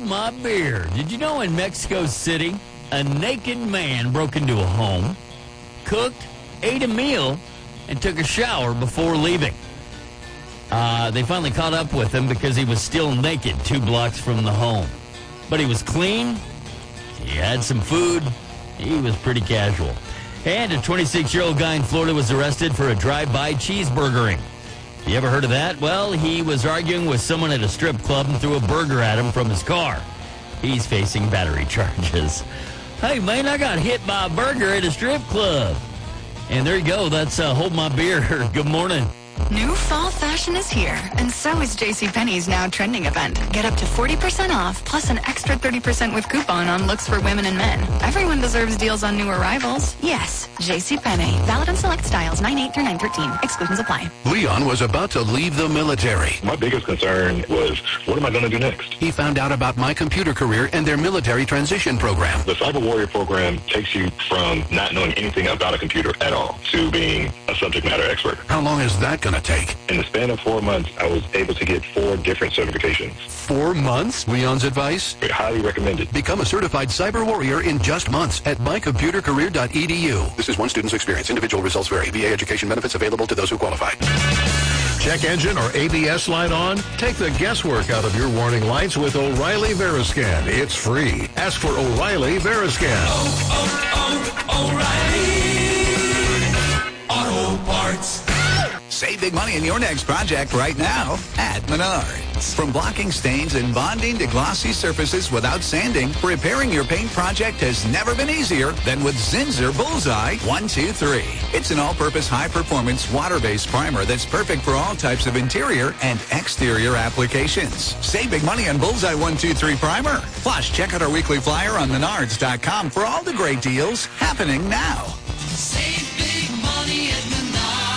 my beer. Did you know in Mexico City, a naked man broke into a home, cooked, ate a meal, and took a shower before leaving? They finally caught up with him because he was still naked 2 blocks from the home. But he was clean, he had some food, he was pretty casual. And a 26-year-old guy in Florida was arrested for a drive-by cheeseburgering. You ever heard of that? Well, he was arguing with someone at a strip club and threw a burger at him from his car. He's facing battery charges. Hey, man, I got hit by a burger at a strip club. And there you go. That's Hold My Beer. Good morning. New fall fashion is here, and so is JCPenney's now trending event. Get up to 40% off, plus an extra 30% with coupon on looks for women and men. Everyone deserves deals on new arrivals. Yes, JCPenney. Valid on select styles, 9/8 through 9/13. Exclusions apply. Leon was about to leave the military. My biggest concern was, what am I going to do next? He found out about My Computer Career and their military transition program. The Cyber Warrior program takes you from not knowing anything about a computer at all to being a subject matter expert. How long is that going to take? In the span of 4 months, I was able to get 4 different certifications. 4 months? Leon's advice? I highly recommend it. Become a certified cyber warrior in just months at mycomputercareer.edu. This is one student's experience. Individual results vary. VA education benefits available to those who qualify. Check engine or ABS light on? Take the guesswork out of your warning lights with O'Reilly Veriscan. It's free. Ask for O'Reilly Veriscan. O'Reilly Auto Parts. Save big money in your next project right now at Menards. From blocking stains and bonding to glossy surfaces without sanding, repairing your paint project has never been easier than with Zinsser Bullseye 123. It's an all-purpose high-performance water-based primer that's perfect for all types of interior and exterior applications. Save big money on Bullseye 123 primer. Plus, check out our weekly flyer on Menards.com for all the great deals happening now. Save big money at Menards.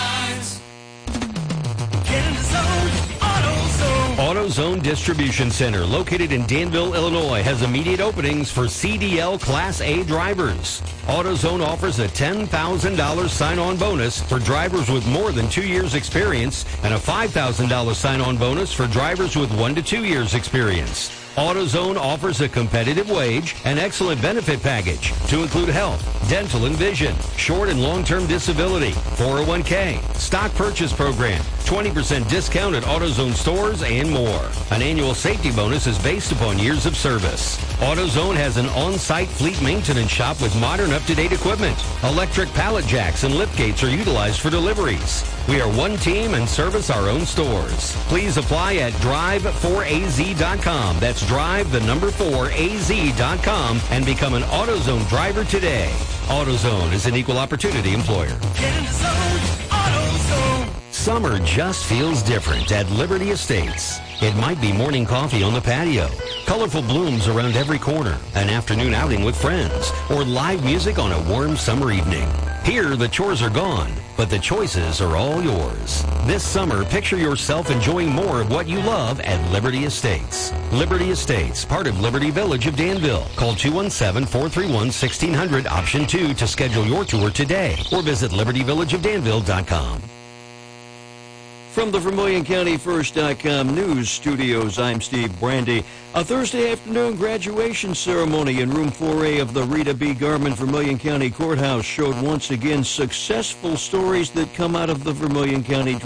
Get in the zone, AutoZone. AutoZone Distribution Center, located in Danville, Illinois, has immediate openings for CDL Class A drivers. AutoZone offers a $10,000 sign-on bonus for drivers with more than 2 years experience and a $5,000 sign-on bonus for drivers with 1 to 2 years experience. AutoZone offers a competitive wage and excellent benefit package to include health, dental and vision, short and long-term disability, 401k, stock purchase program, 20% discount at AutoZone stores, and more. An annual safety bonus is based upon years of service. AutoZone has an on-site fleet maintenance shop with modern up-to-date equipment. Electric pallet jacks and lift gates are utilized for deliveries. We are one team and service our own stores. Please apply at drive4az.com. That's drive4az.com and become an AutoZone driver today. AutoZone is an equal opportunity employer. Get in the zone, AutoZone. Summer just feels different at Liberty Estates. It might be morning coffee on the patio, colorful blooms around every corner, an afternoon outing with friends, or live music on a warm summer evening. Here, the chores are gone, but the choices are all yours. This summer, picture yourself enjoying more of what you love at Liberty Estates. Liberty Estates, part of Liberty Village of Danville. Call 217-431-1600, option 2 to schedule your tour today, or visit libertyvillageofdanville.com. From the Vermilion County First.com news studios, I'm Steve Brandy. A Thursday afternoon graduation ceremony in Room 4A of the Rita B. Garman Vermilion County Courthouse showed once again successful stories that come out of the Vermilion County